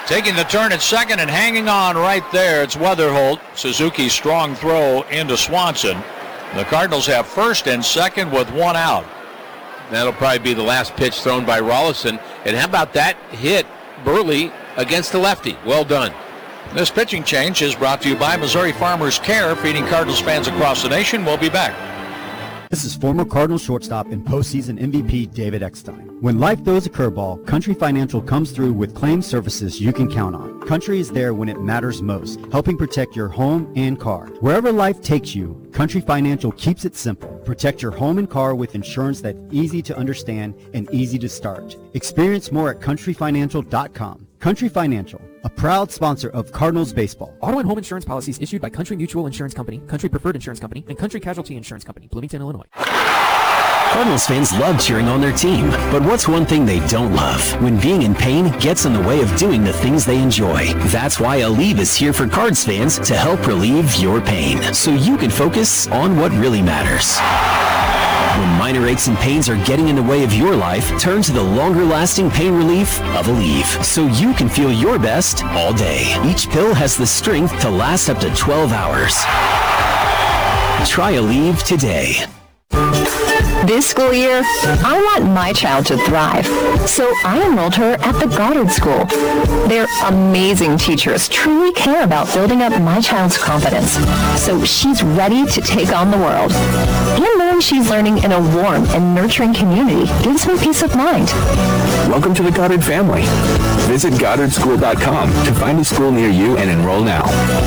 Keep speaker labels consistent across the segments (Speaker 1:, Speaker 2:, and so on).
Speaker 1: Taking the turn at second and hanging on right there. It's Weatherholt. Suzuki's strong throw into Swanson. The Cardinals have first and second with one out.
Speaker 2: That'll probably be the last pitch thrown by Rolison. And how about that hit, Burley, against the lefty? Well done.
Speaker 1: This pitching change is brought to you by Missouri Farmers Care, feeding Cardinals fans across the nation. We'll be back.
Speaker 3: This is former Cardinals shortstop and postseason MVP David Eckstein. When life throws a curveball, Country Financial comes through with claim services you can count on. Country is there when it matters most, helping protect your home and car. Wherever life takes you, Country Financial keeps it simple. Protect your home and car with insurance that's easy to understand and easy to start. Experience more at countryfinancial.com. Country Financial, a proud sponsor of Cardinals baseball.
Speaker 4: Auto and home insurance policies issued by Country Mutual Insurance Company, Country Preferred Insurance Company, and Country Casualty Insurance Company, Bloomington, Illinois.
Speaker 5: Cardinals fans love cheering on their team, but what's one thing they don't love? When being in pain gets in the way of doing the things they enjoy. That's why Aleve is here for Cards fans to help relieve your pain, so you can focus on what really matters. When minor aches and pains are getting in the way of your life, turn to the longer-lasting pain relief of Aleve, so you can feel your best all day. Each pill has the strength to last up to 12 hours. Try Aleve today.
Speaker 6: This school year, I want my child to thrive, so I enrolled her at the Goddard School. Their amazing teachers truly care about building up my child's confidence, so she's ready to take on the world. And knowing she's learning in a warm and nurturing community gives me peace of mind.
Speaker 7: Welcome to the Goddard family. Visit GoddardSchool.com to find a school near you and enroll now.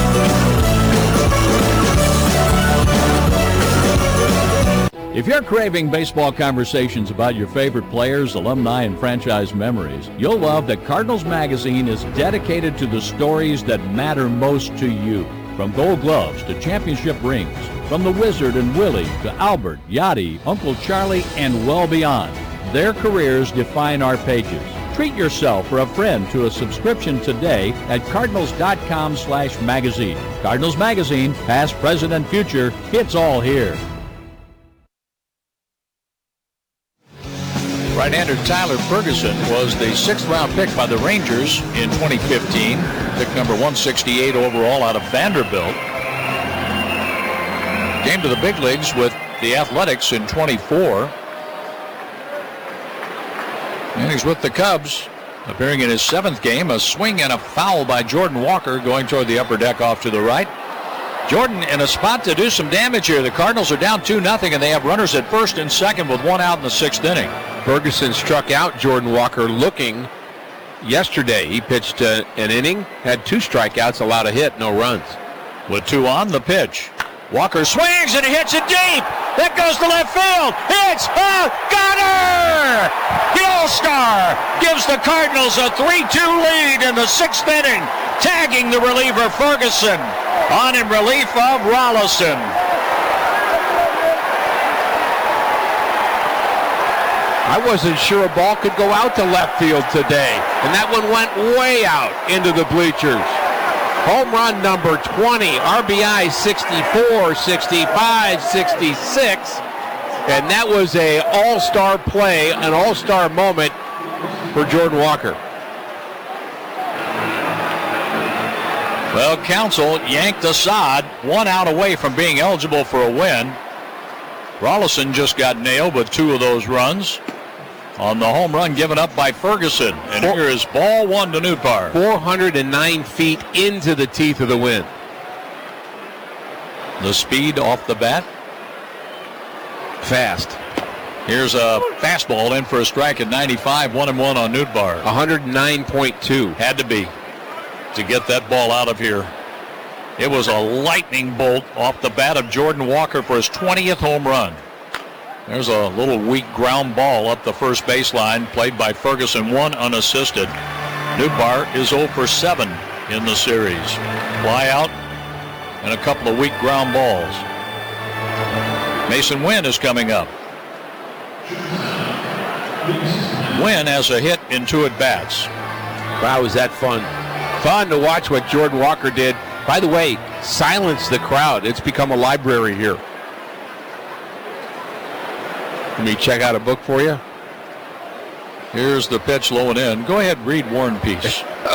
Speaker 1: If you're craving baseball conversations about your favorite players, alumni, and franchise memories, you'll love that Cardinals Magazine is dedicated to the stories that matter most to you. From Gold Gloves to championship rings, from the Wizard and Willie to Albert, Yachty, Uncle Charlie, and well beyond. Their careers define our pages. Treat yourself or a friend to a subscription today at cardinals.com/magazine. Cardinals Magazine, past, present, and future, it's all here. Right-hander Tyler Ferguson was the 6th-round pick by the Rangers in 2015. Pick number 168 overall out of Vanderbilt. Came to the big leagues with the Athletics in 24. And he's with the Cubs, appearing in his 7th game. A swing and a foul by Jordan Walker going toward the upper deck off to the right. Jordan in a spot to do some damage here. The Cardinals are down 2-0, and they have runners at first and second with one out in the 6th inning.
Speaker 2: Ferguson struck out Jordan Walker looking yesterday. He pitched an inning, had 2 strikeouts, allowed a hit, no runs.
Speaker 1: With 2 on, the pitch. Walker swings and he hits it deep. That goes to left field. It's a gunner! The All-Star gives the Cardinals a 3-2 lead in the 6th inning, tagging the reliever Ferguson on in relief of Rolison.
Speaker 2: I wasn't sure a ball could go out to left field today, and that one went way out into the bleachers. Home run number 20, RBI 64, 65, 66, and that was a all-star play, an all-star moment for Jordan Walker.
Speaker 1: Well, Counsell yanked Assad 1 out away from being eligible for a win. Rolison just got nailed with 2 of those runs on the home run given up by Ferguson. And here is ball 1 to Nootbaar.
Speaker 2: 409 feet into the teeth of the wind.
Speaker 1: The speed off the bat.
Speaker 2: Fast.
Speaker 1: Here's a fastball in for a strike at 95, 1-1 on Nootbaar.
Speaker 2: 109.2.
Speaker 1: Had to be to get that ball out of here. It was a lightning bolt off the bat of Jordan Walker for his 20th home run. There's a little weak ground ball up the first baseline, played by Ferguson, 1 unassisted. Nootbaar is 0 for 7 in the series. Fly out and a couple of weak ground balls. Mason Wynn is coming up. Wynn has a hit in 2 at-bats.
Speaker 2: Wow, was that fun. Fun to watch what Jordan Walker did. By the way, silence the crowd. It's become a library here. Let me check out a book for you.
Speaker 1: Here's the pitch low and in. Go ahead, read War and Peace.